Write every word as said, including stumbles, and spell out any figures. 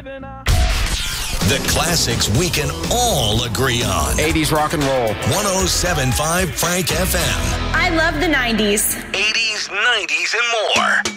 The classics we can all agree on. eighties rock and roll. one oh seven point five Frank F M. I love the nineties. eighties, nineties, and more.